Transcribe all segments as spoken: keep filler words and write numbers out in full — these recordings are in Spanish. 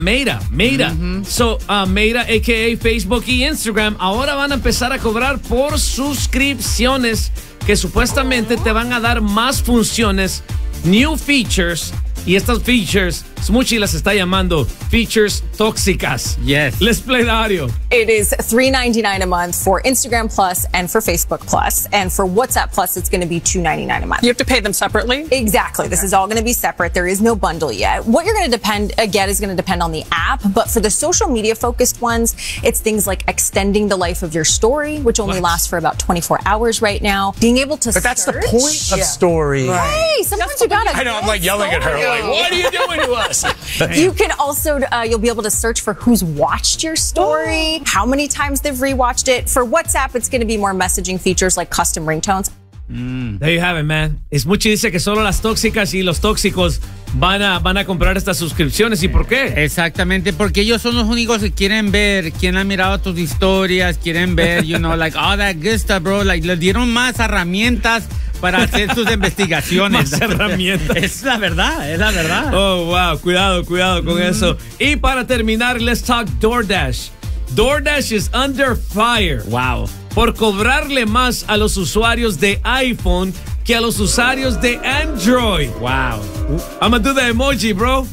Meta, Meta. Mm-hmm. So, uh, Meta, a k a. Facebook y Instagram, ahora van a empezar a cobrar por suscripciones que supuestamente te van a dar más funciones, new features, y estas features, Smoochie las está llamando features tóxicas. Yes. Let's play the audio. It is three ninety-nine a month for Instagram Plus and for Facebook Plus. And for WhatsApp Plus, it's going to be two ninety-nine a month. You have to pay them separately? Exactly. This is all going to be separate. There is no bundle yet. What you're going to depend, again, is going to depend on the app. But for the social media focused ones, it's things like extending the life of your story, which only what? lasts for about twenty-four hours right now. Being able to But that's search. the point of yeah. story. Right. Hey, sometimes that's you got to. I know, I'm like yelling at her. Like, what are you doing to us? You can also, uh, you'll be able to search for who's watched your story, oh. how many times they've rewatched it. For WhatsApp, it's going to be more messaging features like custom ringtones. Mm. There you have it, man. Smoochie dice que solo las tóxicas y los tóxicos van a, van a comprar estas suscripciones. ¿Y por qué? Exactamente, porque ellos son los únicos que quieren ver quién ha mirado tus historias, quieren ver, you know, like all that good stuff, bro. Like, les dieron más herramientas para hacer sus investigaciones. Más herramientas. Es la verdad, es la verdad. Oh, wow. Cuidado, cuidado con mm. eso. Y para terminar, let's talk DoorDash. DoorDash is under fire. Wow. Por cobrarle más a los usuarios de iPhone que a los usuarios de Android. Wow. I'm gonna do the emoji, bro.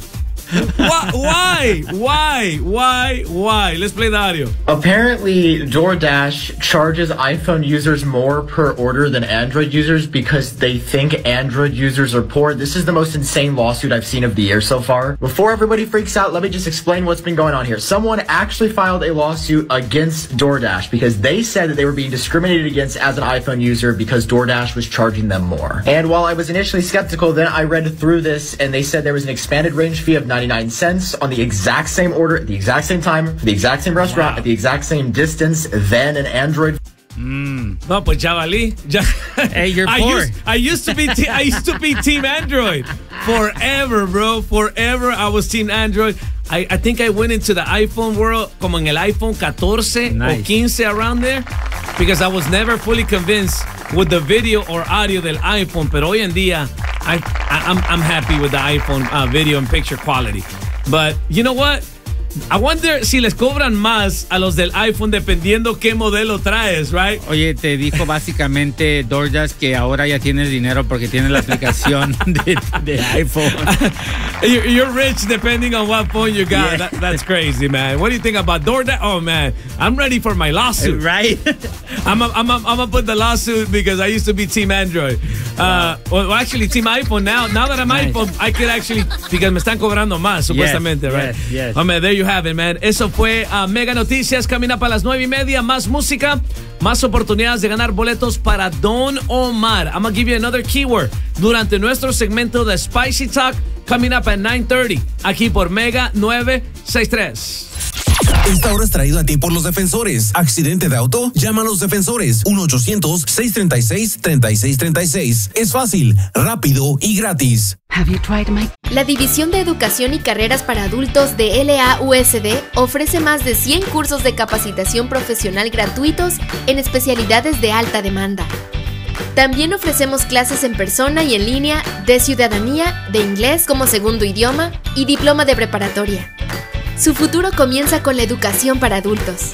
Why? Why? Why? Why? Why? Let's play the audio. Apparently, DoorDash charges iPhone users more per order than Android users because they think Android users are poor. This is the most insane lawsuit I've seen of the year so far. Before everybody freaks out, let me just explain what's been going on here. Someone actually filed a lawsuit against DoorDash because they said that they were being discriminated against as an iPhone user because DoorDash was charging them more. And while I was initially skeptical, then I read through this and they said there was an expanded range fee of ninety-nine cents on the exact same order at the exact same time for the exact same restaurant wow. at the exact same distance than an Android. Mm. No, pues ya valí. Ya. Hey, you're I poor. Used, I used to be. Te- I used to be Team Android forever, bro. Forever, I was Team Android. I, I think I went into the iPhone world como en el iPhone fourteen nice. Or fifteen around there because I was never fully convinced with the video or audio del iPhone. Pero hoy en día, I, I I'm I'm happy with the iPhone uh, video and picture quality. But you know what? I wonder si les cobran más a los del iPhone dependiendo qué modelo traes, right? Oye, te dijo básicamente DoorDash que ahora ya tienes dinero porque tienes la aplicación de, de iPhone. you're, you're rich depending on what phone you got. Yeah. That, that's crazy, man. What do you think about DoorDash? Oh, man, I'm ready for my lawsuit. Right? I'm I'm I'm I'm gonna put the lawsuut because I used to be Team Android. Uh, well, actually, Team iPhone now. Now that I'm nice. iPhone, I could actually because me están cobrando más supuestamente, yes, right? Yes, yes. Oh, man, there you have it, man. Eso fue uh, Mega Noticias. Camina para las nueve y media. Más música, más oportunidades de ganar boletos para Don Omar. I'm gonna give you another keyword durante nuestro segmento de Spicy Talk. Coming up at nine thirty. Aquí por Mega nueve sesenta y tres. Esta hora es traído a ti por los defensores. ¿Accidente de auto? Llama a los defensores. uno ochocientos, seiscientos treinta y seis, treinta y seis treinta y seis. Es fácil, rápido y gratis. Have you tried my... La División de Educación y Carreras para Adultos de L A U S D ofrece más de cien cursos de capacitación profesional gratuitos en especialidades de alta demanda. También ofrecemos clases en persona y en línea de ciudadanía, de inglés como segundo idioma y diploma de preparatoria. Su futuro comienza con la educación para adultos.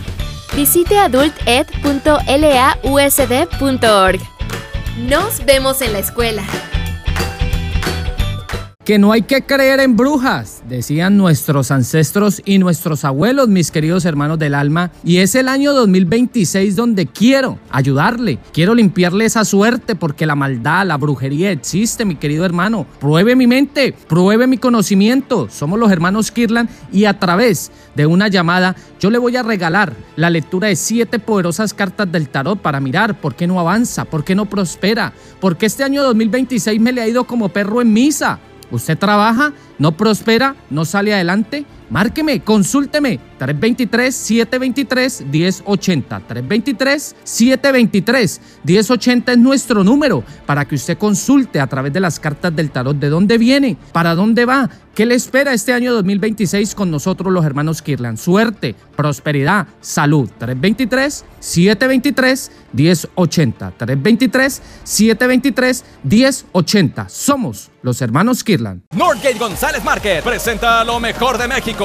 Visite adult ed punto lausd punto org. Nos vemos en la escuela. Que no hay que creer en brujas, decían nuestros ancestros y nuestros abuelos, mis queridos hermanos del alma. Y es el año dos mil veintiséis donde quiero ayudarle, quiero limpiarle esa suerte porque la maldad, la brujería existe, mi querido hermano. Pruebe mi mente, pruebe mi conocimiento. Somos los hermanos Kirlan y a través de una llamada yo le voy a regalar la lectura de siete poderosas cartas del tarot para mirar por qué no avanza, por qué no prospera, porque este año dos mil veintiséis me le ha ido como perro en misa. ¿Usted trabaja, no prospera, no sale adelante? Márqueme, consúlteme. tres dos tres, siete dos tres, uno cero ocho cero. tres dos tres, siete dos tres, uno cero ocho cero es nuestro número para que usted consulte a través de las cartas del tarot de dónde viene, para dónde va, qué le espera este año dos mil veintiséis con nosotros los hermanos Kirlan. Suerte, prosperidad, salud. tres dos tres, siete dos tres, uno cero ocho cero. tres dos tres, siete dos tres, uno cero ocho cero. Somos los hermanos Kirlan. Northgate González Market presenta lo mejor de México